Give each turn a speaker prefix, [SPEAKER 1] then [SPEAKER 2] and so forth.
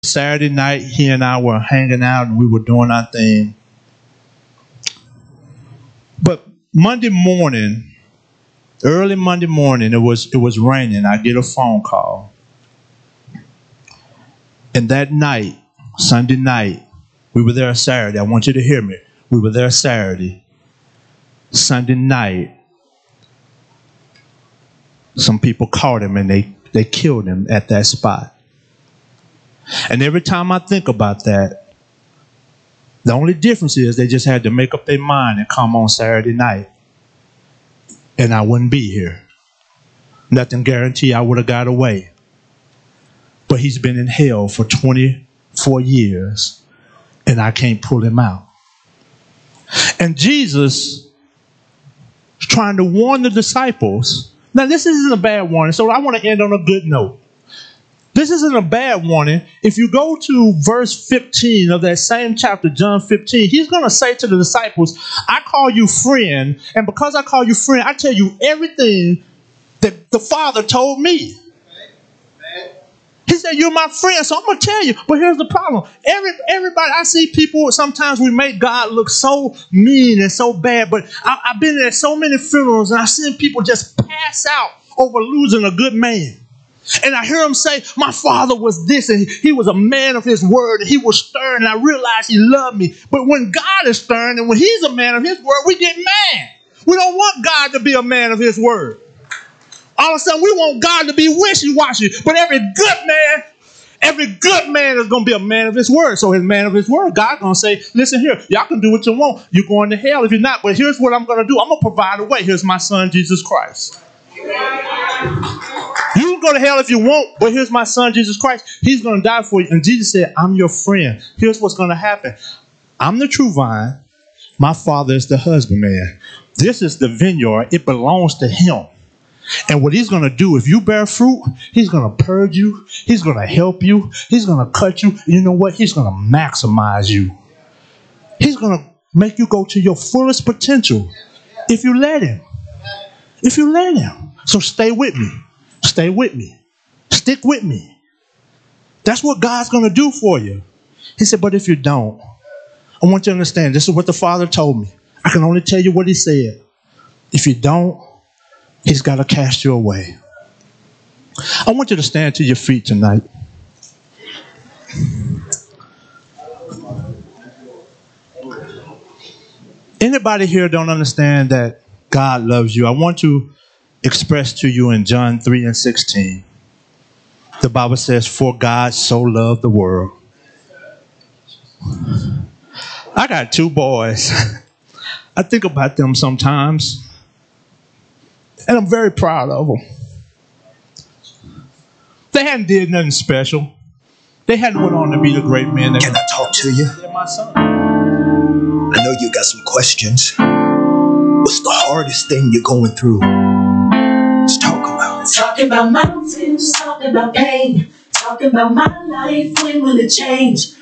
[SPEAKER 1] Saturday night, he and I were hanging out and we were doing our thing. But Monday morning, early Monday morning, it was raining. I get a phone call. And that night, Sunday night, we were there Saturday. I want you to hear me. We were there Saturday. Sunday night, some people caught him and they killed him at that spot. And every time I think about that, the only difference is they just had to make up their mind and come on Saturday night. And I wouldn't be here. Nothing guarantee I would have got away. But he's been in hell for 24 years. And I can't pull him out. And Jesus is trying to warn the disciples. Now this isn't a bad warning, so I want to end on a good note. This isn't a bad warning. If you go to verse 15 of that same chapter, John 15, he's going to say to the disciples, I call you friend, and because I call you friend, I tell you everything that the Father told me. He said, you're my friend, so I'm going to tell you. But here's the problem. Everybody, I see people, sometimes we make God look so mean and so bad, but I've been at so many funerals, and I've seen people just pass out over losing a good man. And I hear him say, my father was this, and he was a man of his word, and he was stern, and I realized he loved me. But when God is stern, and when he's a man of his word, we get mad. We don't want God to be a man of his word. All of a sudden, we want God to be wishy-washy. But every good man is going to be a man of his word. So his man of his word, God's going to say, listen here, y'all can do what you want. You're going to hell if you're not. But here's what I'm going to do. I'm going to provide a way. Here's my son, Jesus Christ. You can go to hell if you want, but here's my son, Jesus Christ. He's going to die for you. And Jesus said, I'm your friend. Here's what's going to happen. I'm the true vine. My father is the husbandman. This is the vineyard. It belongs to him. And what he's going to do, if you bear fruit, he's going to purge you. He's going to help you. He's going to cut you. You know what? He's going to maximize you. He's going to make you go to your fullest potential if you let him. If you let him. So stay with me. Stay with me. Stick with me. That's what God's going to do for you. He said, but if you don't, I want you to understand, this is what the Father told me. I can only tell you what he said. If you don't, he's got to cast you away. I want you to stand to your feet tonight. Anybody here don't understand that God loves you? I want to express to you in John 3:16. The Bible says, for God so loved the world. I got two boys. I think about them sometimes. And I'm very proud of them. They hadn't did nothing special. They hadn't went on to be the great men.
[SPEAKER 2] Can I talk to you?
[SPEAKER 1] They're my son.
[SPEAKER 2] I know you got some questions. What's the hardest thing you're going through? Let's talk about it.
[SPEAKER 3] Talking about mountains, talking about pain, talking about my life, when will it change?